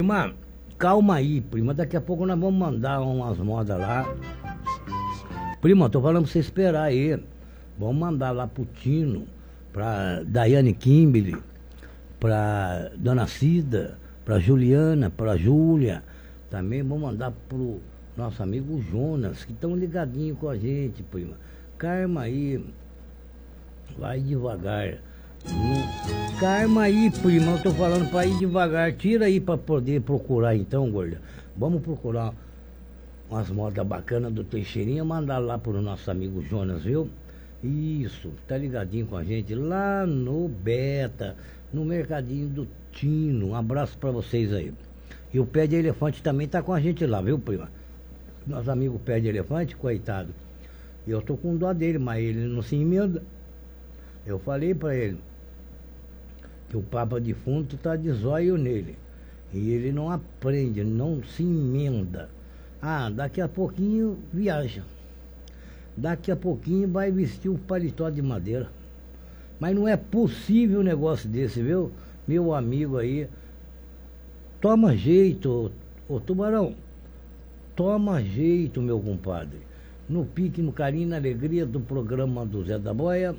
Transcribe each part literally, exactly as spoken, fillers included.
Prima, calma aí, prima. Daqui a pouco nós vamos mandar umas modas lá. Prima, tô falando pra você esperar aí. Vamos mandar lá pro Tino, pra Daiane Kimberly, pra Dona Cida, pra Juliana, pra Júlia. Também vamos mandar pro nosso amigo Jonas, que estão ligadinhos com a gente, prima. Calma aí. Vai devagar. Hum. Calma aí, prima. Eu tô falando pra ir devagar. Tira aí pra poder procurar então, gorda. Vamos procurar umas modas bacanas do Teixeirinha, mandar lá pro nosso amigo Jonas, viu? Isso, tá ligadinho com a gente lá no Beta, no Mercadinho do Tino. Um abraço pra vocês aí. E o Pé de Elefante também tá com a gente lá, viu, prima? Nosso amigo Pé de Elefante, coitado. Eu tô com dó dele, mas ele não se emenda. Eu falei pra ele que o Papa Defunto tá de zóio nele. E ele não aprende, não se emenda. Ah, daqui a pouquinho viaja. Daqui a pouquinho vai vestir o paletó de madeira. Mas não é possível um negócio desse, viu? Meu amigo aí. Toma jeito, ô, ô Tubarão. Toma jeito, meu compadre. No pique, no carinho, na alegria do programa do Zé da Boia.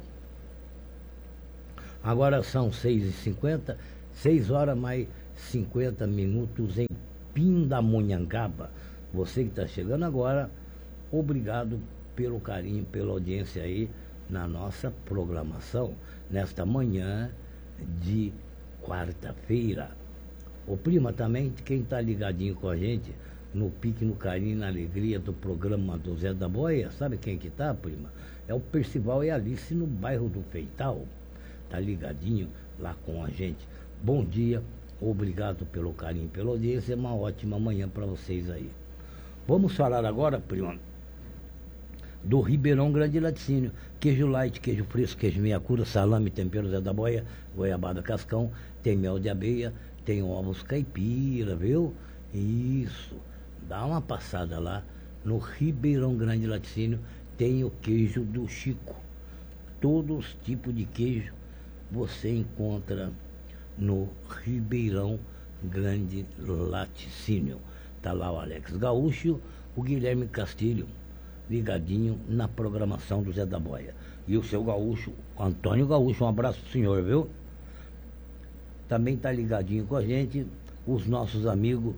Agora são seis e cinquenta, seis horas mais cinquenta minutos em Pindamonhangaba. Você que está chegando agora, obrigado pelo carinho, pela audiência aí na nossa programação, nesta manhã de quarta-feira. Ô prima, também, quem está ligadinho com a gente, no pique, no carinho, na alegria do programa do Zé da Boia, sabe quem que tá, prima? É o Percival e Alice no bairro do Feital. Tá ligadinho lá com a gente. Bom dia, obrigado pelo carinho, pela audiência, uma ótima manhã para vocês aí. Vamos falar agora, prima, do Ribeirão Grande Laticínio. Queijo light, queijo fresco, queijo meia cura, salame, tempero Zé da Boia, goiabada cascão, tem mel de abelha, tem ovos caipira, viu? Isso, dá uma passada lá no Ribeirão Grande Laticínio, tem o queijo do Chico. Todos os tipos de queijo você encontra no Ribeirão Grande Laticínio. Tá lá o Alex Gaúcho, o Guilherme Castilho, ligadinho na programação do Zé da Boia. E o seu Gaúcho, Antônio Gaúcho, um abraço pro senhor, viu? Também tá ligadinho com a gente os nossos amigos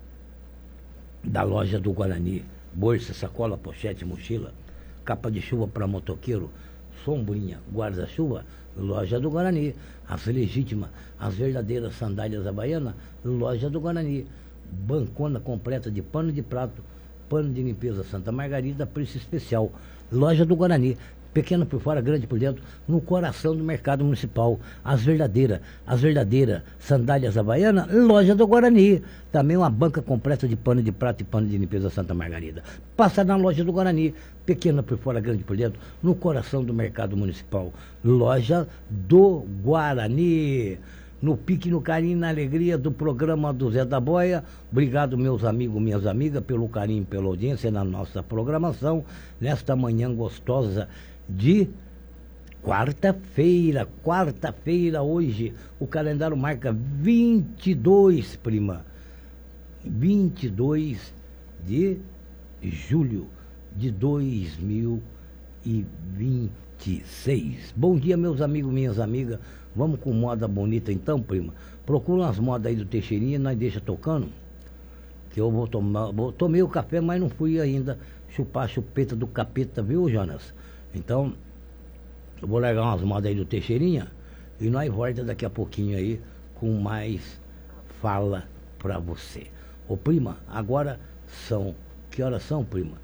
da loja do Guarani. Bolsa, sacola, pochete, mochila, capa de chuva para motoqueiro, sombrinha, guarda-chuva, loja do Guarani. As legítimas, as verdadeiras sandálias havaianas, loja do Guarani. Bancona completa de pano de prato, pano de limpeza Santa Margarida, preço especial, loja do Guarani. Pequena por fora, grande por dentro, no coração do mercado municipal. As verdadeiras, as verdadeiras sandálias havaianas, loja do Guarani. Também uma banca completa de pano de prato e pano de limpeza Santa Margarida. Passa na loja do Guarani, pequena por fora, grande por dentro, no coração do mercado municipal. Loja do Guarani. No pique, no carinho, na alegria do programa do Zé da Boia. Obrigado, meus amigos, minhas amigas, pelo carinho, pela audiência na nossa programação, nesta manhã gostosa de quarta-feira. Quarta-feira hoje, o calendário marca vinte e dois, prima. vinte e dois de julho de dois mil e vinte e seis. Bom dia, meus amigos, minhas amigas. Vamos com moda bonita então, prima. Procura umas modas aí do Teixeirinha, nós deixa tocando. Que eu vou tomar. Vou, tomei o café, mas não fui ainda chupar a chupeta do capeta, viu, Jonas? Então, eu vou largar umas modas aí do Teixeirinha e nós volta daqui a pouquinho aí com mais fala pra você. Ô prima, agora são. Que horas são, prima?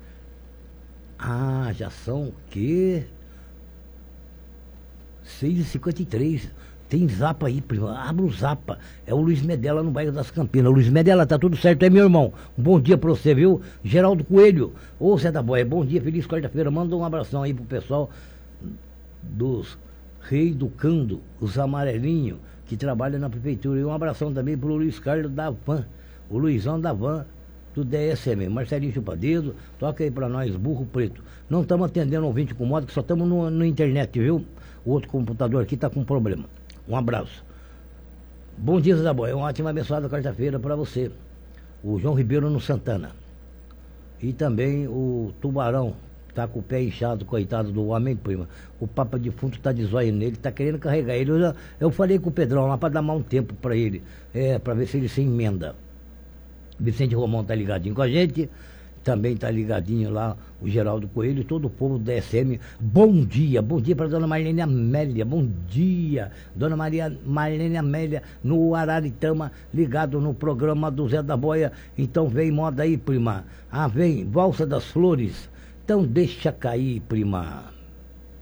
Ah, já são o quê? seis e cinquenta e três. Tem zapa aí, prima. Abra o zapa. É o Luiz Medella no bairro das Campinas. Luiz Medella, tá tudo certo, é meu irmão? Um bom dia pra você, viu? Geraldo Coelho. Ô, Zé da Boia, bom dia, feliz quarta-feira. Manda um abração aí pro pessoal dos Reeducando, os amarelinhos, que trabalham na prefeitura. E um abração também pro Luiz Carlos da Van, o Luizão da Van, do D S M. Marcelinho Chupadedo, toca aí pra nós, Burro Preto. Não estamos atendendo ouvinte com moto, que só estamos no, no internet, viu? O outro computador aqui tá com problema. Um abraço. Bom dia, Zé Boy. Uma ótima abençoada quarta-feira para você. O João Ribeiro no Santana. E também o Tubarão, tá com o pé inchado, coitado do homem, prima. O Papa Defunto tá de zóio nele, tá querendo carregar ele. Eu, já, eu falei com o Pedrão lá para dar mais um tempo para ele, é, para ver se ele se emenda. Vicente Romão tá ligadinho com a gente. Também tá ligadinho lá o Geraldo Coelho e todo o povo do D S M. Bom dia, bom dia para dona Marlene Amélia, bom dia, dona Maria Marlene Amélia no Araritama, ligado no programa do Zé da Boia. Então vem moda aí, prima. Ah, vem, Valsa das Flores. Então deixa cair, prima.